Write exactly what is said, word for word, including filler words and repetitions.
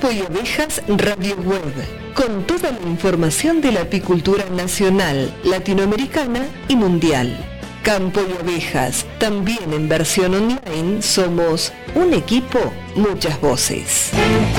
Campo y Ovejas Radio Web, con toda la información de la apicultura nacional, latinoamericana y mundial. Campo y Ovejas, también en versión online, somos un equipo, muchas voces.